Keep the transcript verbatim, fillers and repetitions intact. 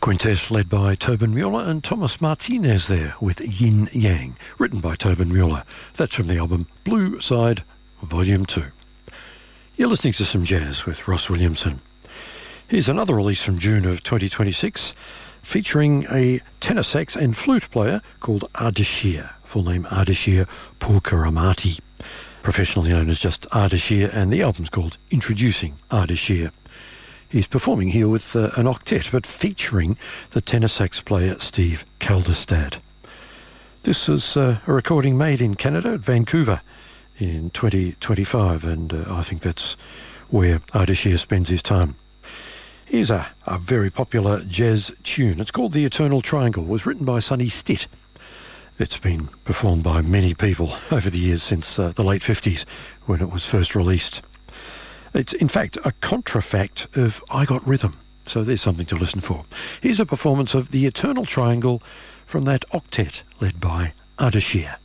Quintet led by Tobin Mueller and Thomas Martinez there with Yin Yang, written by Tobin Mueller. That's from the album Blue Side, Volume two. You're listening to some jazz with Ross Williamson. Here's another release from June of twenty twenty-six, featuring a tenor sax and flute player called Ardashir, full name Ardashir Purkaramati, professionally known as just Ardashir, and the album's called Introducing Ardashir. He's performing here with uh, an octet, but featuring the tenor sax player Steve Kalderstad. This is uh, a recording made in Canada, at Vancouver, in twenty twenty-five, and uh, I think that's where Ardashir spends his time. Here's a, a very popular jazz tune. It's called The Eternal Triangle. It was written by Sonny Stitt. It's been performed by many people over the years since uh, the late fifties, when it was first released. It's, in fact, a contrafact of I Got Rhythm, so there's something to listen for. Here's a performance of The Eternal Triangle from that octet led by Ardashir.